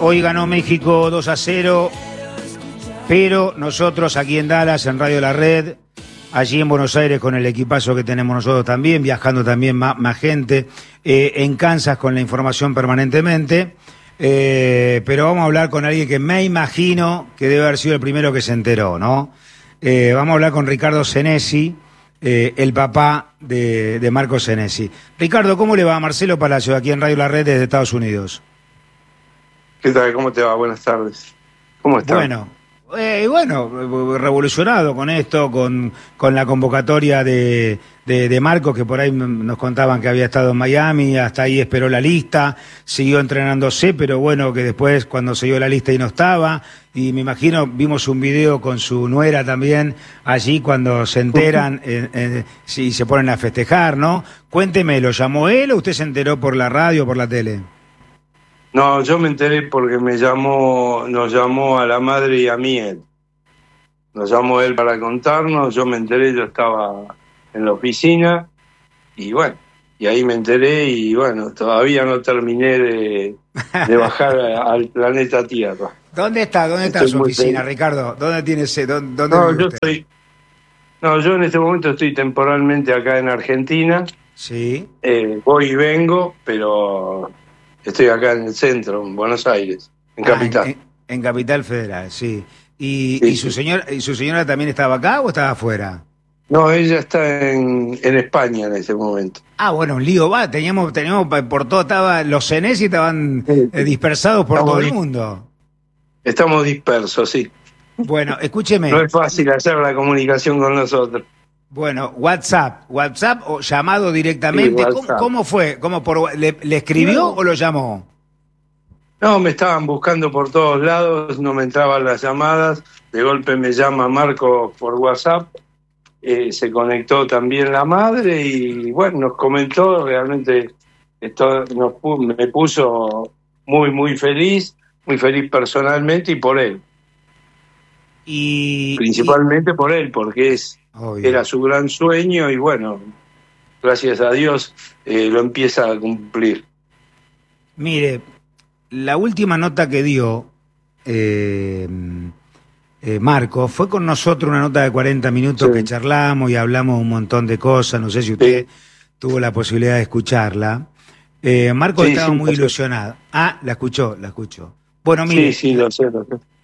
Hoy ganó México 2-0, pero nosotros aquí en Dallas, en Radio La Red, allí en Buenos Aires con el equipazo que tenemos nosotros también, viajando también más gente, en Kansas con la información permanentemente, pero vamos a hablar con alguien que me imagino que debe haber sido el primero que se enteró, ¿no? Vamos a hablar con Ricardo Senesi, el papá de Marco Senesi. Ricardo, ¿cómo le va? Marcelo Palacio, aquí en Radio La Red desde Estados Unidos. ¿Qué tal? ¿Cómo te va? Buenas tardes. ¿Cómo estás? Bueno, revolucionado con esto, con la convocatoria de Marcos, que por ahí nos contaban que había estado en Miami, hasta ahí esperó la lista, siguió entrenándose, pero bueno, que después cuando se dio la lista y no estaba, y me imagino, vimos un video con su nuera también, allí cuando se enteran y se ponen a festejar, ¿no? Cuénteme, ¿lo llamó él o usted se enteró por la radio o por la tele? No, yo me enteré porque nos llamó a la madre y a mí él. Nos llamó él para contarnos, yo me enteré, yo estaba en la oficina y bueno, y ahí me enteré y bueno, todavía no terminé de bajar al planeta Tierra. ¿Dónde está su oficina, feliz. Ricardo? ¿Dónde tiene dónde vive usted? Yo en este momento estoy temporalmente acá en Argentina. Sí. Voy y vengo, pero estoy acá en el centro, en Buenos Aires, en Capital. En Capital Federal, sí. Sí, ¿Y su señora también estaba acá o estaba afuera? No, ella está en España en ese momento. Ah, bueno, un lío va. Teníamos por todo, los Senesi estaban dispersados por todo el mundo. Estamos dispersos, sí. Bueno, escúcheme. No es fácil hacer la comunicación con nosotros. Bueno, WhatsApp o llamado directamente. Sí, ¿Cómo fue? ¿Le escribió o lo llamó? No, me estaban buscando por todos lados, no me entraban las llamadas. De golpe me llama Marco por WhatsApp. Se conectó también la madre y bueno, nos comentó, realmente me puso muy feliz personalmente y por él. Principalmente por él, porque era su gran sueño y bueno, gracias a Dios lo empieza a cumplir. Mire, la última nota que dio Marco fue con nosotros, una nota de 40 minutos que charlamos y hablamos un montón de cosas, no sé si usted tuvo la posibilidad de escucharla. Marco estaba muy ilusionado. Ah, la escuchó. Bueno, mire. Sí, lo sé.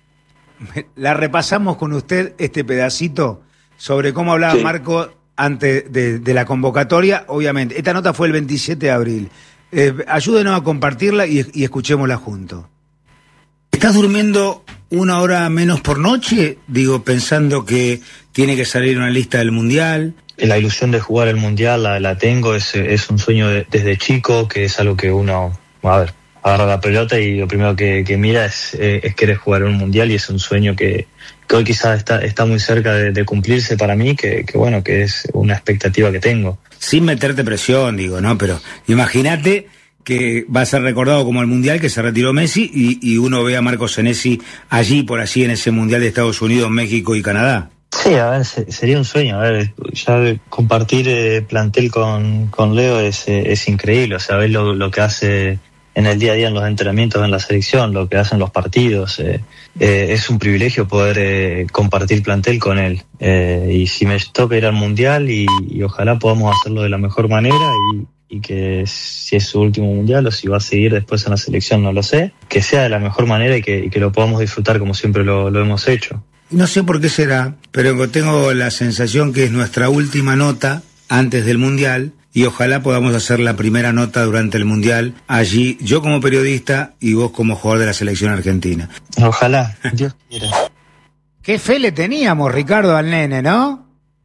La repasamos con usted este pedacito sobre cómo hablaba Marco antes de la convocatoria. Obviamente, esta nota fue el 27 de abril. Ayúdenos a compartirla y escuchémosla juntos. ¿Estás durmiendo una hora menos por noche? Digo, pensando que tiene que salir una lista del Mundial. La ilusión de jugar el Mundial la tengo, es un sueño desde chico, que es algo que uno, agarra la pelota y lo primero que mira es querer jugar un Mundial, y es un sueño que hoy quizás está muy cerca de cumplirse para mí, que es una expectativa que tengo. Sin meterte presión, digo, ¿no? Pero imagínate que va a ser recordado como el Mundial que se retiró Messi y uno ve a Marco Senesi allí en ese Mundial de Estados Unidos, México y Canadá. Sí, a ver, sería un sueño. A ver, ya compartir plantel con Leo es increíble. O sea, ver lo que hace en el día a día en los entrenamientos, en la selección, lo que hacen los partidos. Es un privilegio poder compartir plantel con él. Y si me toca ir al Mundial y ojalá podamos hacerlo de la mejor manera y que si es su último Mundial o si va a seguir después en la selección, no lo sé, que sea de la mejor manera y que lo podamos disfrutar como siempre lo hemos hecho. No sé por qué será, pero tengo la sensación que es nuestra última nota antes del Mundial y ojalá podamos hacer la primera nota durante el Mundial allí, yo como periodista y vos como jugador de la selección argentina. Ojalá, Dios quiera. Qué fe le teníamos, Ricardo, al nene, ¿no?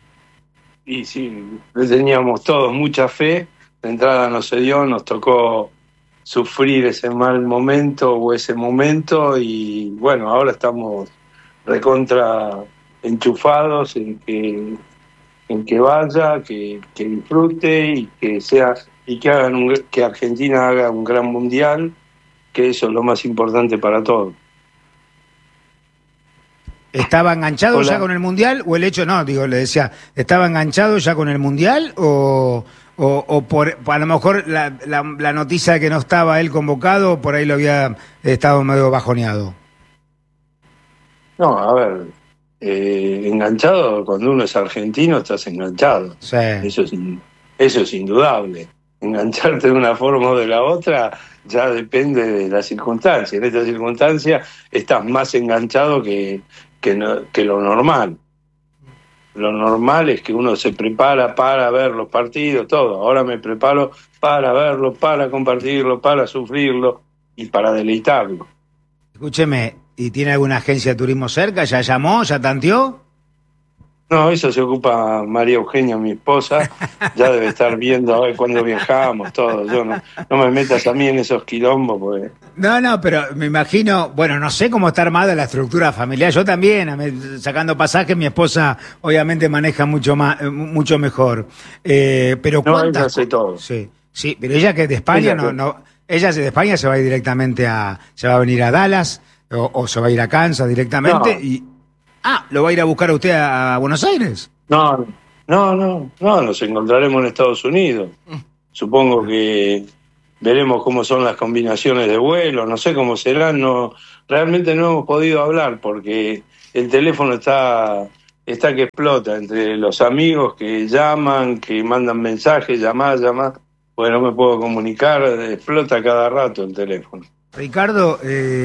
Y sí, le teníamos todos mucha fe. La entrada no se dio, nos tocó sufrir ese mal momento o ese momento y bueno, ahora estamos recontra enchufados en que vaya, que disfrute y que Argentina haga un gran Mundial, que eso es lo más importante para todos. ¿Estaba enganchado Hola. ya con el Mundial o el hecho, no, digo, le decía, ¿estaba enganchado ya con el Mundial o por a lo mejor la noticia de que no estaba él convocado, por ahí lo había estado medio bajoneado? No, a ver, enganchado, cuando uno es argentino estás enganchado. Sí. Eso es indudable. Engancharte de una forma o de la otra ya depende de la circunstancia. En esta circunstancia estás más enganchado que lo normal. Lo normal es que uno se prepara para ver los partidos, todo. Ahora me preparo para verlo, para compartirlo, para sufrirlo y para deleitarlo. Escúcheme, ¿y tiene alguna agencia de turismo cerca? ¿Ya llamó? ¿Ya tanteó? No, eso se ocupa María Eugenia, mi esposa. Ya debe estar viendo a ver cuándo viajamos, todo. Yo no me metas a mí en esos quilombos, porque No, pero me imagino, bueno, no sé cómo está armada la estructura familiar. Yo también, sacando pasajes, mi esposa obviamente maneja mucho más, mucho mejor. Pero no, ella ¿cuántas? hace todo. Sí, pero ella que de España ella de España se va a ir directamente se va a venir a Dallas o se va a ir a Kansas directamente No. ¿lo va a ir a buscar a usted a Buenos Aires? No, nos encontraremos en Estados Unidos. Supongo que veremos cómo son las combinaciones de vuelo, no sé cómo serán, realmente no hemos podido hablar porque el teléfono está que explota entre los amigos que llaman, que mandan mensajes, llamás, pues no me puedo comunicar, explota cada rato el teléfono. Ricardo,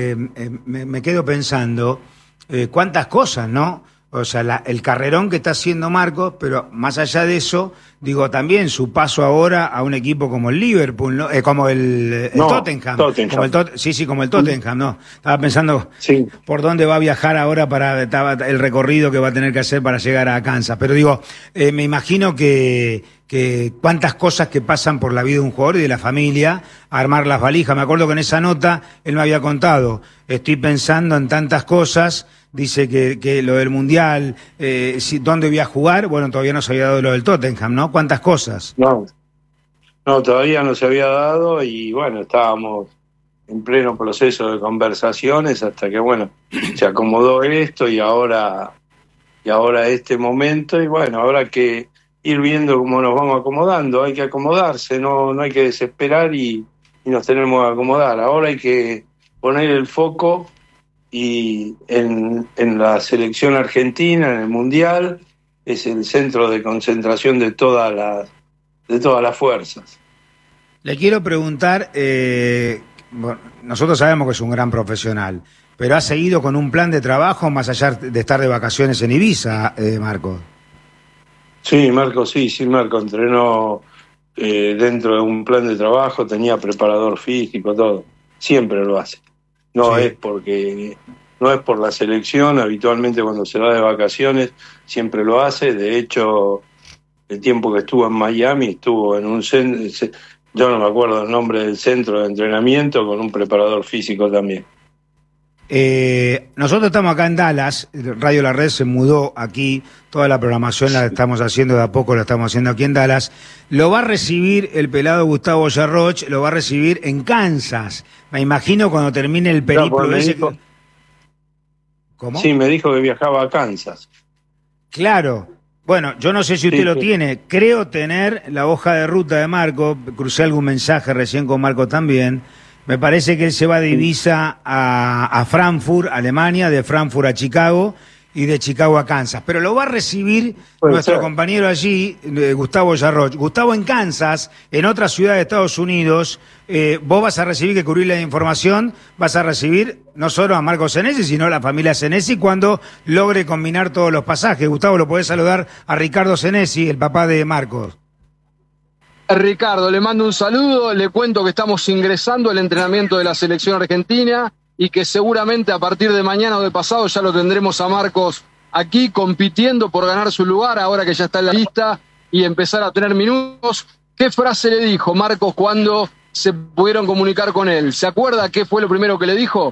me quedo pensando cuántas cosas, ¿no? O sea, el carrerón que está haciendo Marcos, pero más allá de eso, digo, también su paso ahora a un equipo como el Liverpool, ¿no? Como el Tottenham. Como como el Tottenham, ¿no? Estaba pensando por dónde va a viajar ahora para el recorrido que va a tener que hacer para llegar a Kansas. Pero digo, me imagino que cuántas cosas que pasan por la vida de un jugador y de la familia, armar las valijas. Me acuerdo que en esa nota él me había contado, estoy pensando en tantas cosas. Dice que lo del Mundial, ¿dónde voy a jugar? Bueno, todavía no se había dado lo del Tottenham, ¿no? ¿Cuántas cosas? No, todavía no se había dado y bueno, estábamos en pleno proceso de conversaciones hasta que, bueno, se acomodó esto y ahora este momento y bueno, habrá que ir viendo cómo nos vamos acomodando. Hay que acomodarse, no hay que desesperar y nos tenemos que acomodar. Ahora hay que poner el foco y en la selección argentina, en el Mundial, es el centro de concentración de todas las fuerzas. Le quiero preguntar, bueno, nosotros sabemos que es un gran profesional, pero ¿ha seguido con un plan de trabajo más allá de estar de vacaciones en Ibiza, Marco? Sí, Marco entrenó dentro de un plan de trabajo, tenía preparador físico, todo. Siempre lo hace. No es por la selección, habitualmente cuando se va de vacaciones siempre lo hace. De hecho, el tiempo que estuvo en Miami estuvo en un centro, yo no me acuerdo el nombre del centro de entrenamiento, con un preparador físico también. Nosotros estamos acá en Dallas, Radio La Red se mudó aquí, toda la programación la estamos haciendo de a poco, la estamos haciendo aquí en Dallas. Lo va a recibir el pelado Gustavo Yarroch, lo va a recibir en Kansas. Me imagino cuando termine el periplo ¿Cómo? Sí, me dijo que viajaba a Kansas. Claro. Bueno, yo no sé si usted lo tiene. Creo tener la hoja de ruta de Marco. Crucé algún mensaje recién con Marco también. Me parece que él se va de Ibiza a Frankfurt, Alemania, de Frankfurt a Chicago y de Chicago a Kansas. Pero lo va a recibir nuestro compañero allí, Gustavo Yarroch. Gustavo, en Kansas, en otra ciudad de Estados Unidos, vos vas a recibir, que cubrir la información, vas a recibir no solo a Marco Senesi, sino a la familia Senesi cuando logre combinar todos los pasajes. Gustavo, lo podés saludar a Ricardo Senesi, el papá de Marcos. Ricardo, le mando un saludo, le cuento que estamos ingresando al entrenamiento de la selección argentina y que seguramente a partir de mañana o de pasado ya lo tendremos a Marcos aquí compitiendo por ganar su lugar, ahora que ya está en la lista y empezar a tener minutos. ¿Qué frase le dijo Marcos cuando se pudieron comunicar con él? ¿Se acuerda qué fue lo primero que le dijo?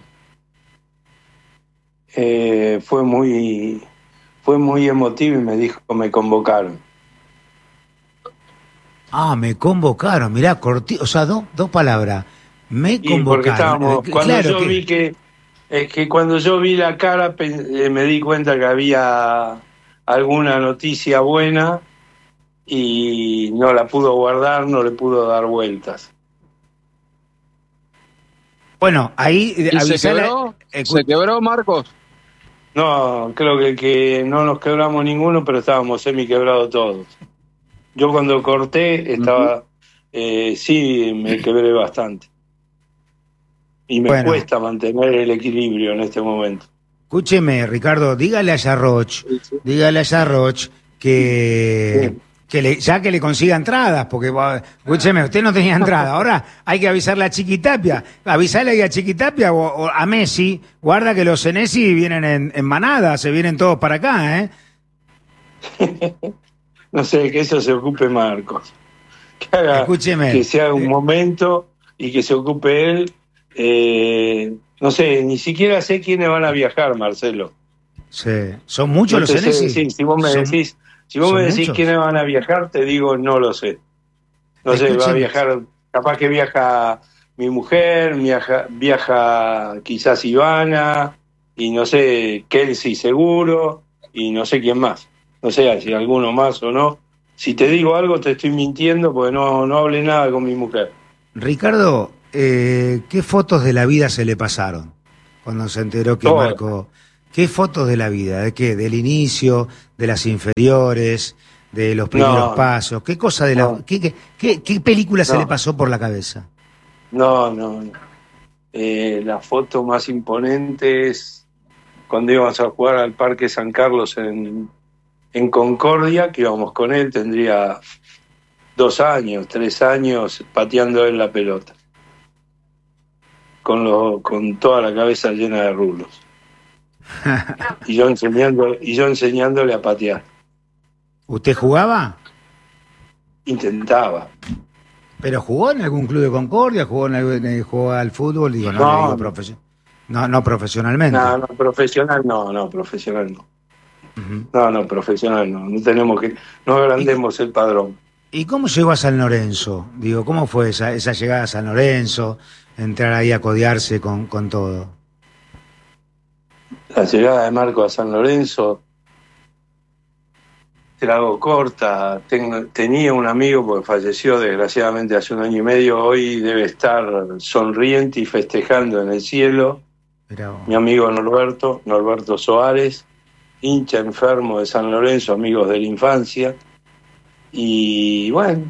Fue muy emotivo y me dijo que me convocaron. Me convocaron, mirá, o sea, dos palabras. Me convocaron. Porque estábamos, cuando yo vi que Es que cuando yo vi la cara me di cuenta que había alguna noticia buena y no la pudo guardar, no le pudo dar vueltas. Bueno, ahí ¿Y se quebró? ¿Se quebró, Marcos? No, creo que no nos quebramos ninguno, pero estábamos semi-quebrados todos. Yo cuando corté estaba, sí, me quebré bastante. Y me cuesta mantener el equilibrio en este momento. Escúcheme, Ricardo, dígale a Yarroch que, ya que le consiga entradas, porque, escúcheme, usted no tenía entrada. Ahora hay que avisarle a Chiquitapia. Avisarle ahí a Chiquitapia o a Messi. Guarda que los Senesi vienen en manada, se vienen todos para acá, ¿eh? No sé, que eso se ocupe Marcos. Que haga, escúcheme, que sea un momento y que se ocupe él. No sé, ni siquiera sé quiénes van a viajar, Marcelo. Sí. ¿Son muchos los Senesi? Sí, si vos me decís, quiénes van a viajar, te digo, no lo sé. No sé, va a viajar, capaz que viaja mi mujer, viaja quizás Ivana, y no sé, Kelsey seguro, y no sé quién más. No sé si alguno más o no. Si te digo algo, te estoy mintiendo porque no hablé nada con mi mujer. Ricardo, ¿qué fotos de la vida se le pasaron cuando se enteró que Marco... ¿Qué fotos de la vida? ¿De qué? ¿Del inicio? ¿De las inferiores? ¿De los primeros pasos? ¿Qué cosa de la... ¿Qué película se le pasó por la cabeza? No. La foto más imponente es cuando íbamos a jugar al Parque San Carlos en Concordia, que íbamos con él, tendría 2 años, 3 años, pateando él la pelota. Con toda la cabeza llena de rulos. y yo enseñándole a patear. ¿Usted jugaba? Intentaba. ¿Pero jugó en algún club de Concordia? ¿Jugó al fútbol? Digo, no profesionalmente. No, profesional no. Profesional no. Uh-huh. No, profesional no. No tenemos que... No agrandemos el padrón. ¿Y cómo llegó a San Lorenzo? Digo, ¿cómo fue esa llegada a San Lorenzo? Entrar ahí a codearse con todo. La llegada de Marco a San Lorenzo, te la hago corta. Tenía un amigo, porque falleció desgraciadamente hace 1 año y medio, hoy debe estar sonriente y festejando en el cielo. Mi amigo Norberto Soares, hincha enfermo de San Lorenzo, amigos de la infancia. Y bueno,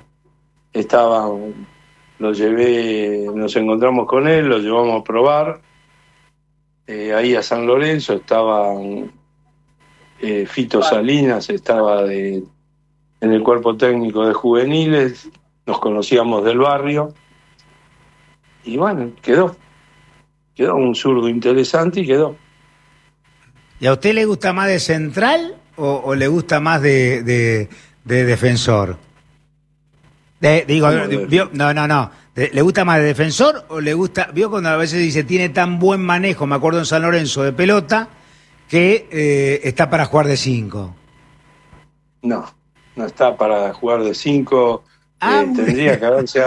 nos encontramos con él, lo llevamos a probar. Ahí a San Lorenzo estaban Fito Salinas, estaba en el cuerpo técnico de juveniles, nos conocíamos del barrio y bueno, quedó un zurdo interesante y quedó. ¿Y a usted le gusta más de central o le gusta más de defensor? No. ¿Le gusta más de defensor o le gusta... Vio cuando a veces dice, tiene tan buen manejo, me acuerdo en San Lorenzo, de pelota, que está para jugar de 5? No está para jugar de 5. Tendría que haberse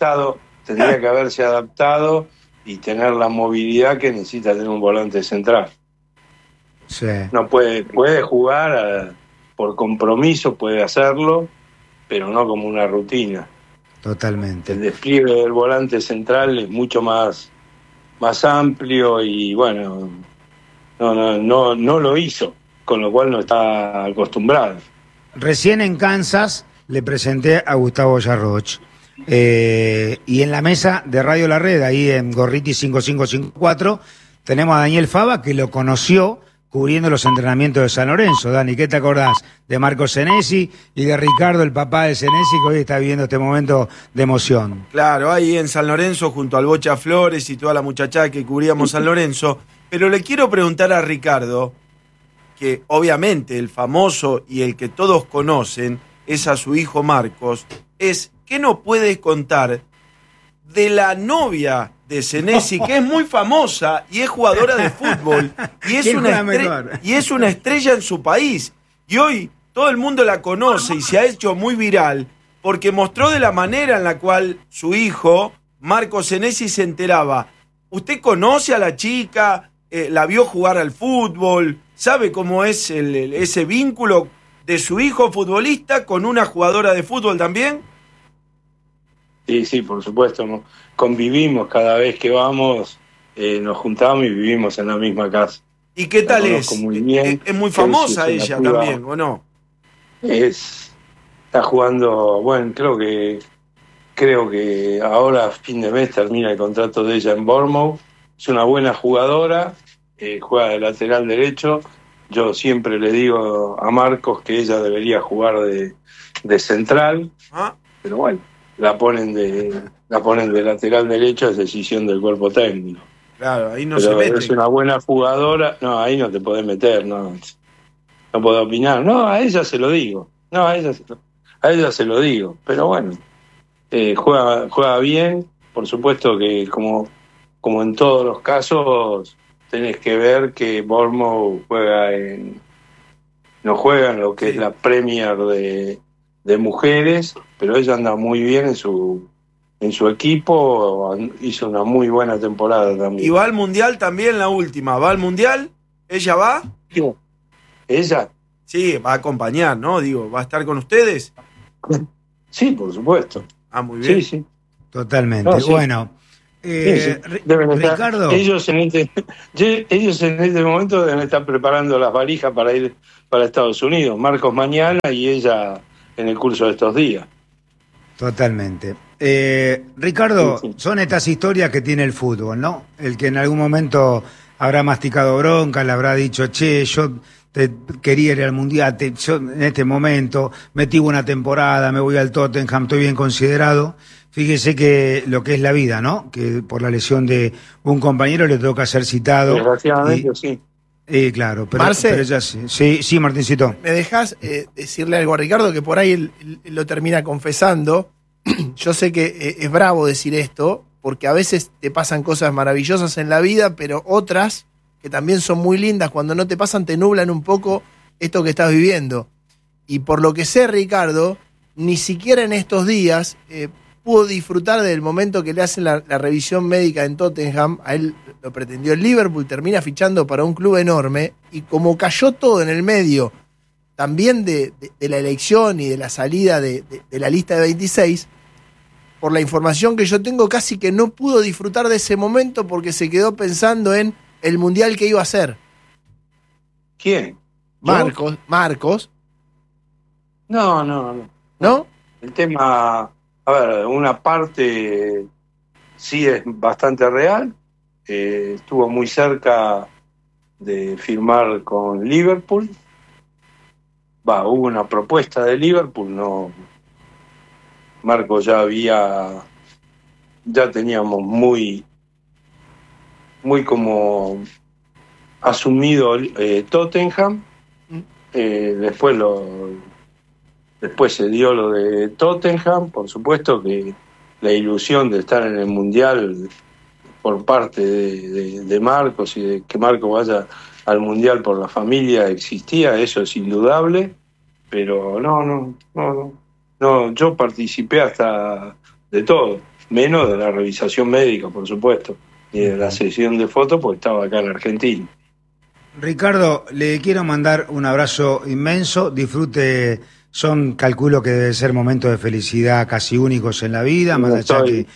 adaptado y tener la movilidad que necesita tener un volante central. Sí. No puede jugar por compromiso, puede hacerlo, pero no como una rutina. Totalmente. El despliegue del volante central es mucho más amplio y bueno, no lo hizo, con lo cual no está acostumbrado. Recién en Kansas le presenté a Gustavo Yarroch y en la mesa de Radio La Red, ahí en Gorriti 5554, tenemos a Daniel Fava, que lo conoció cubriendo los entrenamientos de San Lorenzo. Dani, ¿qué te acordás de Marco Senesi y de Ricardo, el papá de Senesi, que hoy está viviendo este momento de emoción? Claro, ahí en San Lorenzo, junto al Bocha Flores y toda la muchachada que cubríamos San Lorenzo. Pero le quiero preguntar a Ricardo, que obviamente el famoso y el que todos conocen es a su hijo Marcos, ¿qué nos puedes contar de la novia de Senesi, que es muy famosa y es jugadora de fútbol y es una estrella en su país? Y hoy todo el mundo la conoce y se ha hecho muy viral porque mostró de la manera en la cual su hijo, Marco Senesi, se enteraba. ¿Usted conoce a la chica? la vio jugar al fútbol, sabe cómo es ese vínculo de su hijo futbolista con una jugadora de fútbol también. Sí, sí, por supuesto. ¿No? Convivimos cada vez que vamos, nos juntamos y vivimos en la misma casa. ¿Y qué tal La es? conozco muy bien. Es muy famosa ella también, ¿o no? Está jugando, bueno, creo que ahora a fin de mes termina el contrato de ella en Bournemouth. Es una buena jugadora, juega de lateral derecho. Yo siempre le digo a Marcos que ella debería jugar de central, pero bueno, la ponen de lateral derecho, es decisión del cuerpo técnico. Claro, ahí no pero se mete. Es una buena jugadora, no, ahí no te podés meter, no puedo opinar. No, a ella se lo digo. No, a ella se lo digo. Pero bueno, juega bien. Por supuesto que como en todos los casos, tenés que ver que Bournemouth no juega en lo que es la Premier de mujeres, pero ella anda muy bien en su equipo, hizo una muy buena temporada también. ¿Y va al Mundial también la última? ¿Va al Mundial? ¿Ella va? ¿Ella? Sí, va a acompañar, ¿no? Digo, ¿va a estar con ustedes? Sí, por supuesto. Ah, muy bien. Sí, sí. Totalmente. No, sí. Bueno, Sí. Deben estar, Ricardo. ellos en este momento deben estar preparando las valijas para ir para Estados Unidos. Marcos mañana y ella en el curso de estos días. Totalmente. Ricardo, Sí. son estas historias que tiene el fútbol, ¿no? El que en algún momento habrá masticado bronca, le habrá dicho, che, yo te quería ir al Mundial, yo en este momento metí una temporada, me voy al Tottenham, estoy bien considerado. Fíjese que lo que es la vida, ¿no? Que por la lesión de un compañero le toca ser citado. Desgraciadamente, sí. Claro, pero, Marce, pero ya sí. Sí, Martincito. ¿Me dejas decirle algo a Ricardo que por ahí él lo termina confesando? Yo sé que es bravo decir esto, porque a veces te pasan cosas maravillosas en la vida, pero otras que también son muy lindas, cuando no te pasan te nublan un poco esto que estás viviendo. Y por lo que sé, Ricardo, ni siquiera en estos días pudo disfrutar del momento que le hacen la revisión médica en Tottenham. A él lo pretendió el Liverpool, termina fichando para un club enorme, y como cayó todo en el medio, también de la elección y de la salida de la lista de 26, por la información que yo tengo, casi que no pudo disfrutar de ese momento porque se quedó pensando en el Mundial que iba a hacer. ¿Quién? Marcos. No. ¿No? El tema, a ver, una parte sí es bastante real. Estuvo muy cerca de firmar con Liverpool. Hubo una propuesta de Liverpool, no. Marco ya teníamos muy como asumido Tottenham. Después se dio lo de Tottenham, por supuesto que la ilusión de estar en el Mundial por parte de Marcos y de que Marcos vaya al Mundial por la familia existía, eso es indudable, pero no, yo participé hasta de todo, menos de la revisación médica, por supuesto, y de la sesión de fotos, porque estaba acá en Argentina. Ricardo, le quiero mandar un abrazo inmenso, disfrute, calculo que debe ser momentos de felicidad casi únicos en la vida, más allá que...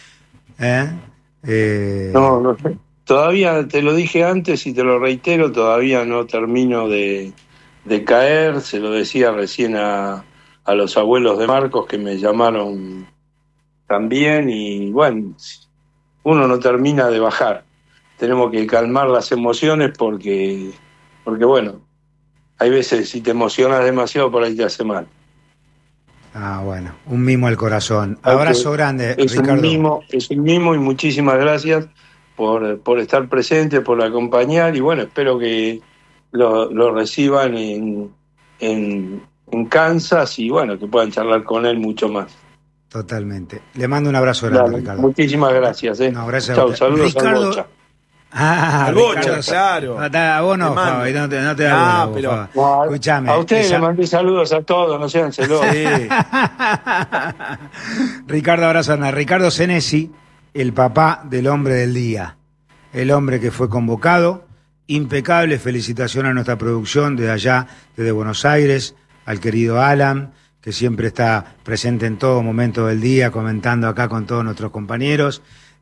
No, todavía te lo dije antes y te lo reitero, todavía no termino de caer, se lo decía recién a los abuelos de Marcos que me llamaron también, y bueno, uno no termina de bajar, tenemos que calmar las emociones porque bueno, hay veces si te emocionas demasiado por ahí te hace mal. Ah, bueno, un mimo al corazón. Abrazo grande, Ricardo. Es un mimo y muchísimas gracias por estar presente, por acompañar, y bueno, espero que lo reciban en Kansas y bueno, que puedan charlar con él mucho más. Totalmente. Le mando un abrazo grande, Ricardo. Muchísimas gracias. No, gracias. Chau, saludos Ricardo... al Bocha. Al Bocha, claro. A vos no, Fabi, no te da pero escuchame. A ustedes les mandé saludos a todos, no sean celosos. Sí. Ricardo, abrazo grande. Ricardo Senesi, el papá del hombre del día. El hombre que fue convocado impecable. Felicitaciones a nuestra producción desde allá, desde Buenos Aires, al querido Alan, que siempre está presente en todo momento del día, comentando acá con todos nuestros compañeros.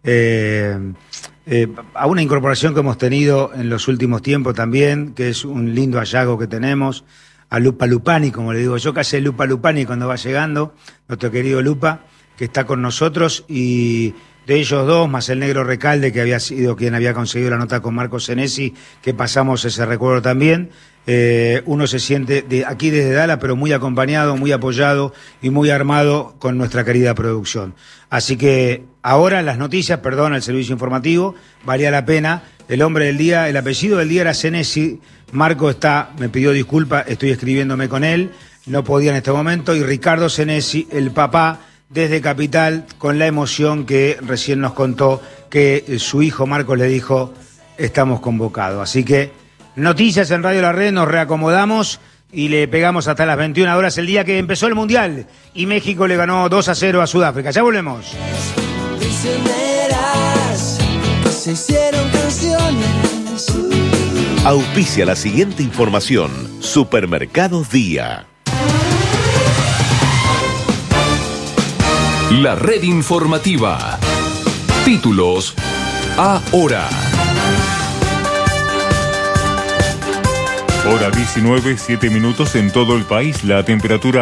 A una incorporación que hemos tenido en los últimos tiempos también, que es un lindo hallazgo que tenemos, a Lupa Lupani, como le digo yo, casi Lupa Lupani cuando va llegando, nuestro querido Lupa, que está con nosotros, y de ellos dos, más el negro Recalde, que había sido quien había conseguido la nota con Marco Senesi, que pasamos ese recuerdo también. Uno se siente aquí desde Dallas, pero muy acompañado, muy apoyado y muy armado con nuestra querida producción. Así que ahora las noticias, perdón, el servicio informativo, valía la pena. El hombre del día, el apellido del día era Senesi. Marco me pidió disculpas, estoy escribiéndome con él, no podía en este momento. Y Ricardo Senesi, el papá, desde Capital, con la emoción que recién nos contó que su hijo Marco le dijo, estamos convocados. Así que noticias en Radio La Red, nos reacomodamos y le pegamos hasta las 21 horas el día que empezó el Mundial y México le ganó 2-0 a Sudáfrica. Ya volvemos. Se hicieron canciones. Auspicia la siguiente información. Supermercados Día. La red informativa. Títulos ahora. Hora 19, 7 minutos en todo el país. La temperatura